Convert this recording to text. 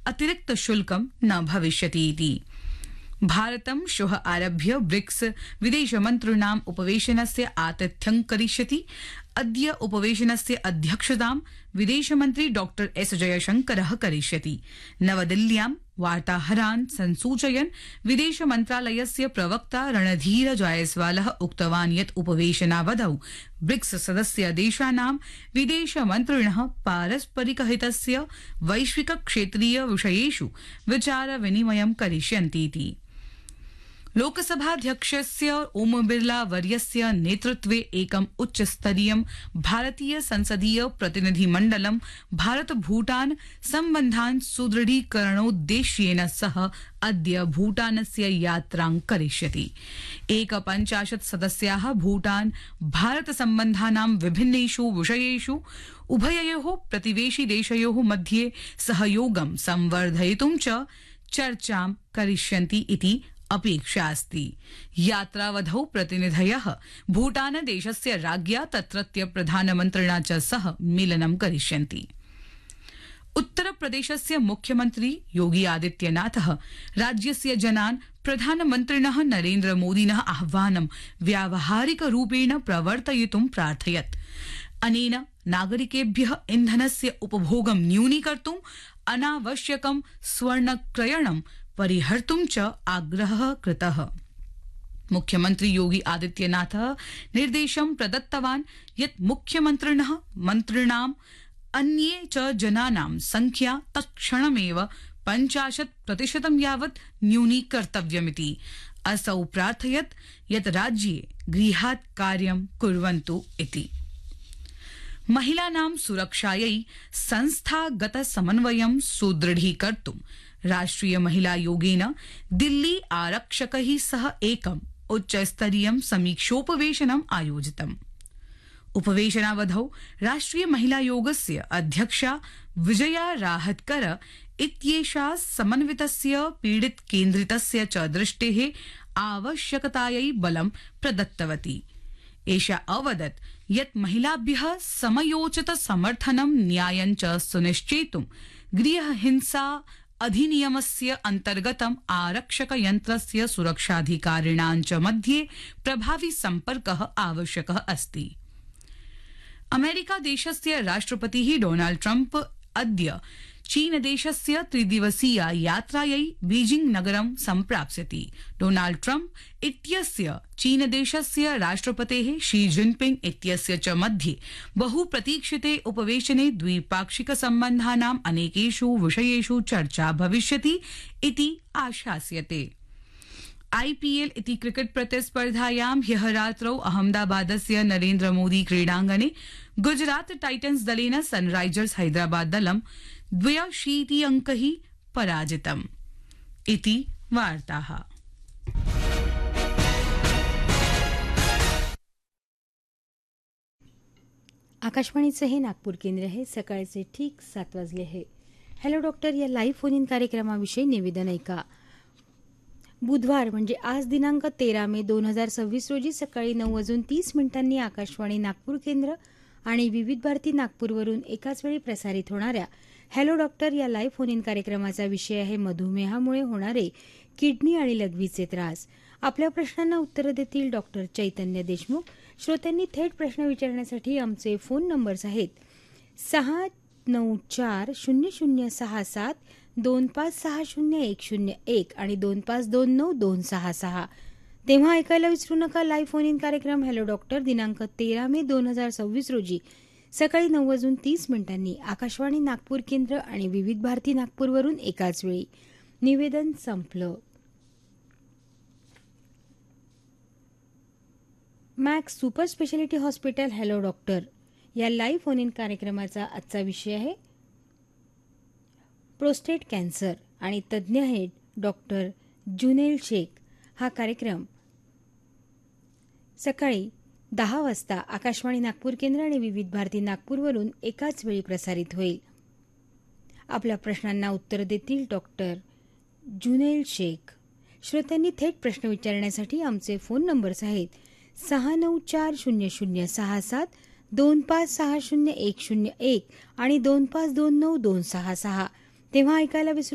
अतिरिक्त शुल्कं न भविष्यति इति। भारतं श्वः आरभ्य ब्रिक्स विदेशमन्त्रिणाम् उपवेशनस्य आतिथ्यं करिष्यति। अद्य उपवेशनस्य अध्यक्षतां विदेशमन्त्री डॉ एस जयशंकरः करिष्यति। नवदिल्ल्यां वार्ताहरान् संसूचयन् विदेशमन्त्रालयस्य प्रवक्ता रणधीर जायसवालः उक्तवान् यत् उपवेशनावधौ ब्रिक्स सदस्य देशानां विदेशमन्त्रिणः पारस्परिकहितस्य वैश्विक क्षेत्रीय विषयेषु विचार विनिमयं करिष्यन्तीति। लोकसभाध्यक्षस्य ओम बिरला वर्यस्य नेतृत्वे एकम् उच्चस्तरीयं भारतीय संसदीय प्रतिनिधिमण्डलं भारत भूटान सम्बन्धान् सुदृढीकरणोद्देश्येन सह अद्य भूटानस्य यात्रां करिष्यति। 51 सदस्याः भूटान भारत सम्बन्धानां विभिन्नेषु विषयेषु उभययोः प्रतिवेशि देशयोः मध्ये सहयोगं संवर्धयितुं च चर्चां करिष्यन्ति इति अपेक्षा अस्ति। यात्रावधौ प्रतिनिधयः भूटानदेशस्य राज्ञा तत्रत्य प्रधानमन्त्रिणा च सह मेलनं करिष्यन्ति। उत्तरप्रदेशस्य मुख्यमन्त्री योगी आदित्यनाथः राज्यस्य जनान् प्रधानमन्त्रिणः नरेन्द्र मोदिनः आह्वानं व्यावहारिकरूपेण प्रवर्तयितुं प्रार्थयत्। अनेन नागरिकेभ्यः इन्धनस्य उपभोगं न्यूनीकर्तुं अनावश्यकं स्वर्णक्रयणं परिहर्तुं च आग्रहः कृतः। मुख्यमन्त्री योगी आदित्यनाथः निर्देशं प्रदत्तवान् यत् मुख्यमन्त्रिणः मन्त्रिणाम् अन्ये च जनानां संख्या तत्क्षणमेव 50% यावत् न्यूनीकर्तव्यमिति। असौ प्रार्थयत् यत् राज्ये गृहात् कार्यं कुर्वन्तु इति। महिलानां सुरक्षायै संस्थागत समन्वयं सुदृढीकर्तुं राष्ट्रिय महिला आयोगेन दिल्ली आरक्षकैः सह एकम् उच्चस्तरीयं समीक्षोपवेशनम् आयोजितम्। उपवेशनावधौ राष्ट्रिय महिला आयोगस्य अध्यक्षा विजया राहतकर इत्येषा समन्वितस्य पीडित केन्द्रितस्य च दृष्टेः आवश्यकतायै बलं प्रदत्तवती। एषा अवदत् यत् महिलाभ्यः समयोचित समर्थनं न्यायं च सुनिश्चेतुं गृहहिंसा अधिनियमस्य अन्तर्गतम् आरक्षकयन्त्रस्य सुरक्षाधिकारिणां च मध्ये प्रभावी सम्पर्कः आवश्यकः अस्ति। अमेरिकादेशस्य राष्ट्रपतिः डोनाल्ड ट्रम्प अद्य चीनदेशस्य त्रिदिवसीय यात्रायै बीजिंग नगरं सम्प्राप्स्यति। डोनाल्ड ट्रम्प इत्यस्य चीनदेशस्य राष्ट्रपतेः शी जिनपिंग इत्यस्य च मध्ये बहुप्रतीक्षिते उपवेशने द्विपाक्षिक सम्बन्धानाम् अनेकेषु विषयेषु चर्चा भविष्यति इति आशास्यते। आईपीएल इति क्रिकेट प्रतिस्पर्धायां ह्यः रात्रौ अहमदाबादस्य नरेन्द्र मोदी क्रीडाङ्गणे गुजरात टाइटन्स दलेन सनराइजर्स हैदराबाद दलं 82 अंकैः पराजितम् इति वार्ताः। आकाशवाणीचं हे नागपूर केंद्र आहे। सकाळचे ठीक 7 वाजले आहे। हॅलो डॉक्टर या लाईव्ह फोन इन कार्यक्रमाविषयी निवेदन ऐका। बुधवार म्हणजे आज दिनांक 13 मे 2026 रोजी सकाळी 9:30 आकाशवाणी नागपूर केंद्र आणि विविध भारती नागपूरवरून एकाच वेळी प्रसारित होणाऱ्या हॅलो डॉक्टर या लाईव्ह फोन इन कार्यक्रमाचा विषय आहे मधुमेहामुळे होणारे किडनी आणि लघवीचे त्रास। आपल्या प्रश्नांना उत्तरं देतील डॉक्टर चैतन्य देशमुख। श्रोत्यांनी थेट प्रश्न विचारण्यासाठी आमचे फोन नंबर्स आहेत 694006725600101 आणि 25292266। तेव्हा ऐकायला विसरू नका लाईव्ह फोन इन कार्यक्रम हॅलो डॉक्टर दिनांक 13 मे 2026 रोजी सकाळी 9:30 आकाशवाणी नागपूर केंद्र आणि विविध भारती नागपूरवरून एकाच वेळी। निवेदन संपलं। Max super speciality hospital hello doctor या लाईव्ह फोन इन कार्यक्रमाचा आजचा विषय आहे प्रोस्टेट कॅन्सर आणि तज्ज्ञ आहेत डॉक्टर जुनेल शेख। हा कार्यक्रम सकाळी 10 वाजता आकाशवाणी नागपूर केंद्र आणि विविध भारती नागपूरवरून एकाच वेळी प्रसारित होईल। आपल्या प्रश्नांना उत्तर देतील डॉक्टर जुनेल शेख। श्रोत्यांनी थेट प्रश्न विचारण्यासाठी आमचे फोन नंबर्स आहेत 694006725600101 आणि 25292266। तेव्हा ऐकायला विसरू